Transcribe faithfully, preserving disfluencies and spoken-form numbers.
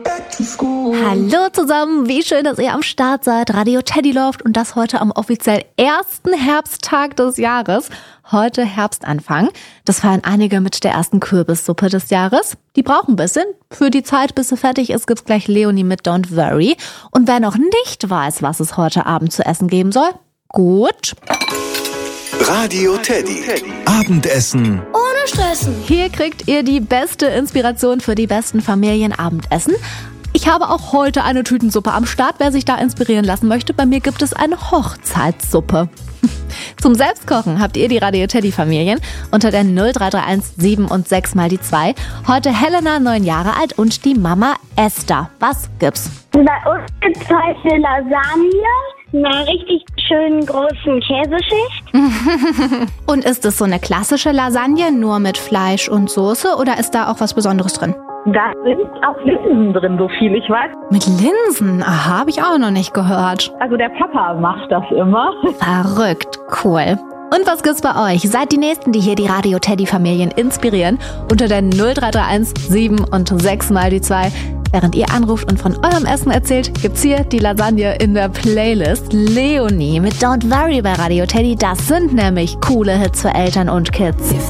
Hallo zusammen, wie schön, dass ihr am Start seid. Radio Teddy Loft und das heute am offiziell ersten Herbsttag des Jahres. Heute Herbstanfang. Das feiern einige mit der ersten Kürbissuppe des Jahres. Die brauchen ein bisschen. Für die Zeit, bis sie fertig ist, gibt's gleich Leonie mit Don't Worry. Und wer noch nicht weiß, was es heute Abend zu essen geben soll, gut. Radio Teddy. Abendessen Ohne Stressen. Hier kriegt ihr die beste Inspiration für die besten Familienabendessen. Ich habe auch heute eine Tütensuppe am Start, wer sich da inspirieren lassen möchte. Bei mir gibt es eine Hochzeitssuppe. Zum Selbstkochen habt ihr die Radio Teddy Familien unter der null drei drei eins sieben und sechs mal die zwei. Heute Helena, neun Jahre alt, und die Mama Esther. Was gibt's? Bei uns gibt's heute Lasagne, einer richtig schönen großen Käseschicht. Und ist es so eine klassische Lasagne, nur mit Fleisch und Soße, oder ist da auch was Besonderes drin? Da sind auch Linsen drin, so viel ich weiß. Mit Linsen? Aha, habe ich auch noch nicht gehört. Also der Papa macht das immer. Verrückt, cool. Und was gibt's bei euch? Seid die Nächsten, die hier die Radio Teddy Familien inspirieren. Unter der null drei drei eins sieben und sechs mal die zwei. Während ihr anruft und von eurem Essen erzählt, gibt's hier die Lasagne in der Playlist. Leonie mit Don't Worry bei Radio Teddy. Das sind nämlich coole Hits für Eltern und Kids.